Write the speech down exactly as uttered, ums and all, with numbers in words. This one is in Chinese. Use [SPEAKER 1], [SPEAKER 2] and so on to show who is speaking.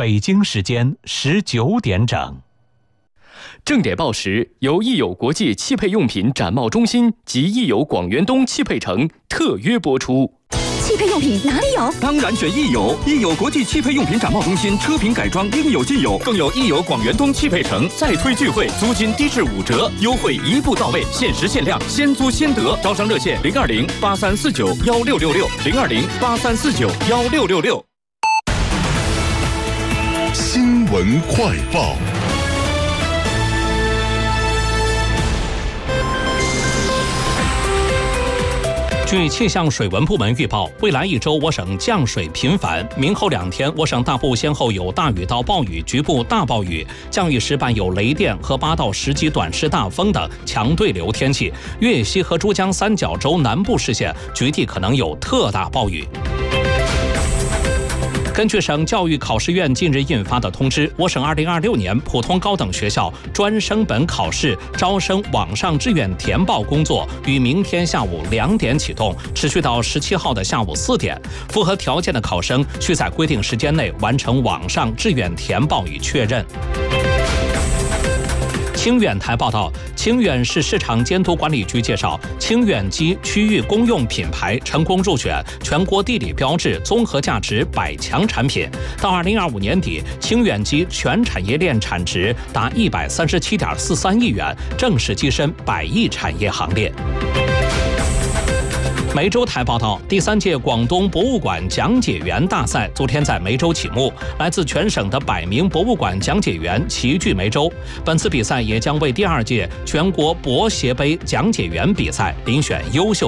[SPEAKER 1] 北京时间十九点整。
[SPEAKER 2] 正点报时由益友国际汽配用品展贸中心及益友广元东汽配城特约播出。
[SPEAKER 3] 汽配用品哪里有？
[SPEAKER 4] 当然选益友，益友国际汽配用品展贸中心，车品改装应有尽有，更有益友广元东汽配城再推聚会，租金低至五折，优惠一步到位，限时限量，先租先得。招商热线零二零八三四九幺六六六零二零八三四九幺六六六。
[SPEAKER 5] 新闻快报。
[SPEAKER 6] 据气象水文部门预报，未来一周我省降水频繁，明后两天我省大部先后有大雨到暴雨、局部大暴雨，降雨时伴有雷电和八到十级短时大风等强对流天气。粤西和珠江三角洲南部市县局地可能有特大暴雨。根据省教育考试院近日印发的通知，我省二零二六年普通高等学校专升本考试招生网上志愿填报工作于明天下午两点启动，持续到十七号的下午四点。符合条件的考生需在规定时间内完成网上志愿填报与确认。清远台报道，清远市市场监督管理局介绍，清远鸡区域公用品牌成功入选全国地理标志综合价值百强产品。到二零二五年底，清远鸡全产业链产值达一百三十七点四三亿元，正式跻身百亿产业行列。梅州台报道，第三届广东博物馆讲解员大赛昨天在梅州启幕，来自全省的百名博物馆讲解员齐聚梅州。本次比赛也将为第二届全国博协杯讲解员比赛遴选优秀